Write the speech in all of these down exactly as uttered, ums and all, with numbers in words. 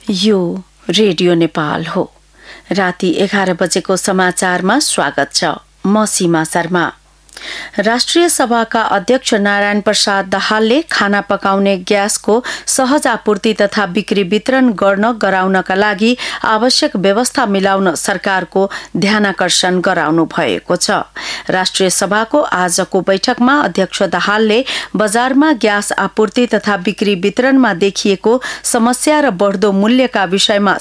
यो रेडियो नेपाल हो। राति एघार बजेको समाचारमा स्वागत छ। म सीमा शर्मा। राष्ट्रिय सभाका अध्यक्ष नारायण प्रसाद दाहालले खाना पकाउने ग्यासको सहज आपूर्ति तथा बिक्री वितरण गर्न गराउनका लागि आवश्यक व्यवस्था मिलाउन सरकारको ध्यानाकर्षण गराउनु भएको छ। राष्ट्रिय सभाको आजको बैठकमा अध्यक्ष दाहालले बजारमा ग्यास आपूर्ति तथा बिक्री वितरणमा देखिएको समस्या र बढ्दो मूल्यका विषयमा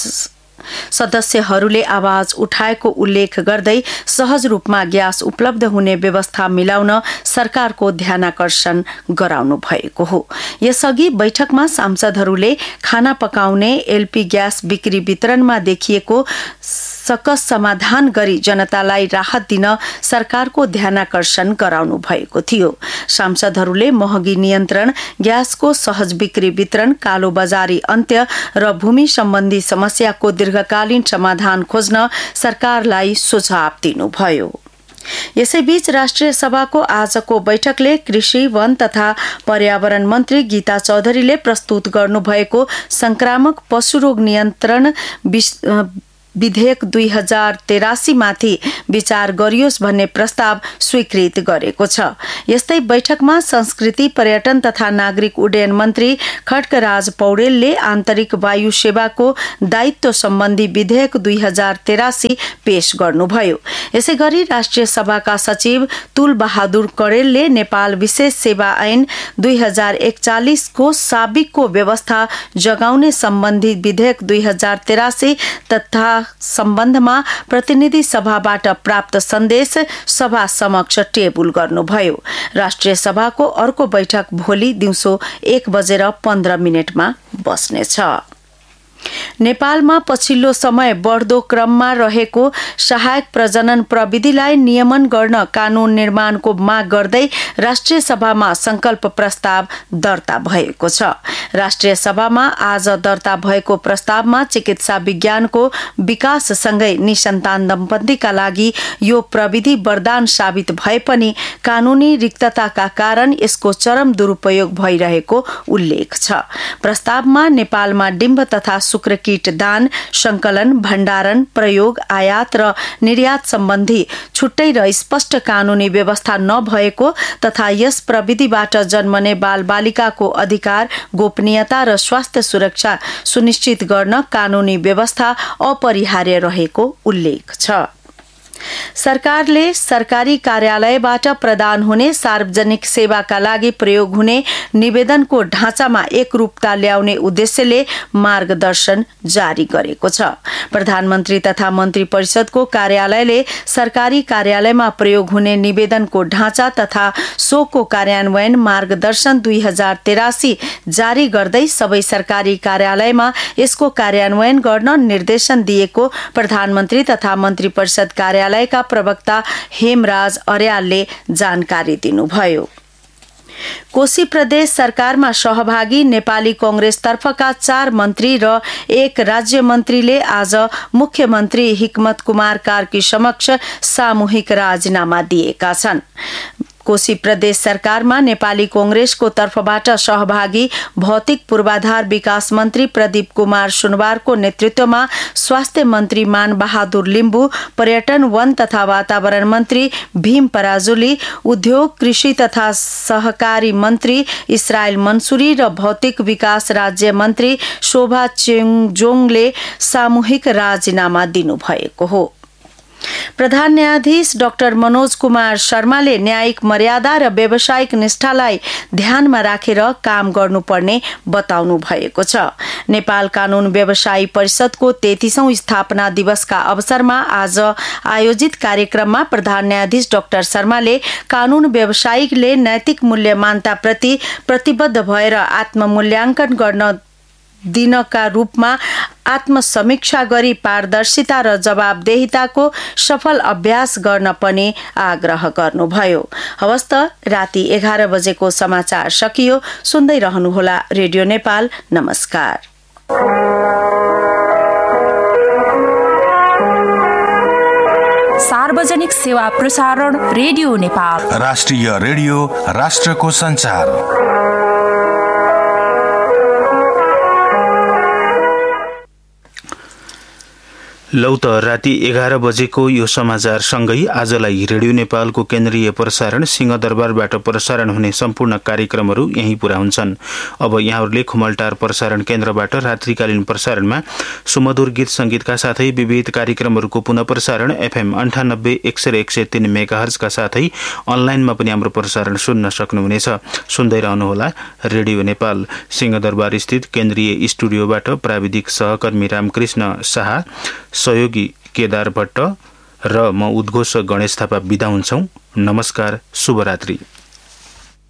सदस्यहरूले आवाज उठाएको उल्लेख गर्दै सहज रूपमा ग्यास उपलब्ध हुने व्यवस्था मिलाउन सरकारको ध्यानाकर्षण गराउनु भएको हो। यसअघि बैठकमा सांसदहरूले खाना पकाउने एलपी ग्यास बिक्री वितरणमा देखिएको सकस समाधान गरी जनतालाई राहत दिन सरकारको ध्यानाकर्षण गराउनु भएको थियो। सांसदहरूले महँगी नियन्त्रण, ग्यासको सहज बिक्री वितरण, कालो बजारी अन्त्य र भूमि सम्बन्धी समस्याको दीर्घकालीन समाधान खोज्न सरकारलाई सुझाव दिनुभयो। यसैबीच राष्ट्रिय सभाको आजको बैठकले कृषि, वन तथा पर्यावरण मन्त्री गीता चौधरीले प्रस्तुत गर्नुभएको संक्रामक पशु रोग नियन्त्रण विधेयक दुई हजार तेरासी माथि विचार गरियोस् भन्ने प्रस्ताव स्वीकृत गरेको छ। यस्तै बैठकमा संस्कृति, पर्यटन तथा नागरिक उड्डयन मन्त्री खड्गराज पौडेलले आन्तरिक वायु सेवाको दायित्व सम्बन्धी विधेयक दुई हजार तेरासी पेश गर्नुभयो। यसै गरी राष्ट्रिय सभाका सचिव तुल बहादुर करेलले नेपाल विशेष सेवा ऐन दुई हजार एकचालिस को साबिकको व्यवस्था जगाउने सम्बन्धी विधेयक दुई हजार तेरासी तथा सम्बन्धमा प्रतिनिधि सभाबाट प्राप्त सन्देश सभा समक्ष टेबुल गर्नुभयो। राष्ट्रिय सभाको अर्को बैठक भोलि दिउँसो एक बजेर पन्ध्र मिनटमा बस्नेछ। नेपालमा पछिल्लो समय बढ्दो क्रममा रहेको सहायक प्रजनन प्रविधिलाई नियमन गर्न कानून निर्माणको माग गर्दै राष्ट्रिय सभामा संकल्प प्रस्ताव दर्ता भएको छ। राष्ट्रिय सभामा आज दर्ता भएको प्रस्तावमा चिकित्सा विज्ञानको विकाससँगै निसन्तान दम्पतिका लागि यो प्रविधि वरदान साबित भए पनि कानूनी रिक्तताका कारण यसको चरम दुरुपयोग भइरहेको उल्लेख छ। प्रस्तावमा नेपालमा डिम्ब तथा शुक्रकीट दान, संकलन, भण्डारण, प्रयोग, आयात र निर्यात सम्बन्धी छुट्टै र स्पष्ट कानूनी व्यवस्था नभएको तथा यस प्रविधिबाट जन्मने बालबालिकाको अधिकार, गोपनीयता र स्वास्थ्य सुरक्षा सुनिश्चित गर्न कानूनी व्यवस्था अपरिहार्य रहेको उल्लेख छ। सरकारले सरकारी कार्यालयबाट प्रदान हुने सार्वजनिक सेवाका लागि प्रयोग हुने निवेदनको ढाँचामा एकरूपता ल्याउने उद्देश्यले मार्गदर्शन जारी गरेको छ। प्रधानमन्त्री तथा मन्त्री परिषदको कार्यालयले सरकारी कार्यालयमा प्रयोग हुने निवेदनको ढाँचा तथा सोको कार्यान्वयन मार्गदर्शन दुई हजार तेरासी जारी गर्दै सबै सरकारी कार्यालयमा यसको कार्यान्वयन गर्न निर्देशन दिएको प्रधानमन्त्री तथा मन्त्री परिषद कार्यालय का प्रवक्ता हेमराज अर्यालले जानकारी दिनुभयो। कोशी प्रदेश सरकारमा सहभागी नेपाली कांग्रेस तर्फका चार मन्त्री र एक राज्य मन्त्रीले आज मुख्यमन्त्री हिक्मत कुमार कार्की समक्ष सामूहिक राजीनामा दिएका छन्। कोशी प्रदेश सरकारमा नेपाली कांग्रेसको तर्फबाट सहभागी भौतिक पूर्वाधार विकास मन्त्री प्रदीप कुमार सुनवारको नेतृत्वमा स्वास्थ्य मन्त्री मान बहादुर लिम्बू, पर्यटन, वन तथा वातावरण मन्त्री भीम पराजुली, उद्योग, कृषि तथा सहकारी मन्त्री इसरायल मंसूरी र भौतिक विकास राज्य मन्त्री शोभा चेङजोङले सामूहिक राजीनामा दिनुभएको हो। प्रधान न्यायाधीश डाक्टर मनोज कुमार शर्माले न्यायिक मर्यादा र व्यावसायिक निष्ठालाई ध्यानमा राखेर काम गर्नुपर्ने बताउनु भएको छ। नेपाल कानून व्यवसायी परिषदको तेत्तीसौं स्थापना दिवसका अवसरमा आज आयोजित कार्यक्रममा प्रधान न्यायाधीश डाक्टर शर्माले कानून व्यवसायीले नैतिक मूल्य मान्यताप्रति प्रतिबद्ध भएर आत्ममूल्याङ्कन गर्न दिनका रूपमा आत्मसमीक्षा गरी पारदर्शिता र जवाबदेहिताको सफल अभ्यास गर्न पनि आग्रह गर्नुभयो। हवस् त राति एघार बजेको समाचार सकियो। सुन्दै रहनुहोला रेडियो नेपाल। नमस्कार। सार्वजनिक सेवा प्रसारण रेडियो नेपाल, राष्ट्रिय रेडियो, राष्ट्रको संचार। लौ त राति एघार बजेको यो समाचार सँगै आजलाई रेडियो नेपालको केन्द्रीय प्रसारण सिंहदरबारबाट प्रसारण हुने सम्पूर्ण कार्यक्रमहरू यही पूरा हुन्छन्। अब यहाँहरूले खुमलटार प्रसारण केन्द्रबाट रात्रिकालीन प्रसारणमा सुमधुर गीत संगीतका साथै विविध कार्यक्रमहरूको पुनः प्रसारण एफएम अन्ठानब्बे एक सय एक सय तीन मेगाहर्जका साथै अनलाइनमा पनि हाम्रो प्रसारण सुन्न सक्नुहुनेछ। सुन्दै रहनुहोला रेडियो नेपाल। सिंहदरबार स्थित केन्द्रीय स्टुडियोबाट प्राविधिक सहकर्मी रामकृष्ण शाह, सहयोगी केदार भट्ट र म उद्घोष गणेश थापा बिदा हुन्छौं। नमस्कार, शुभरात्रि।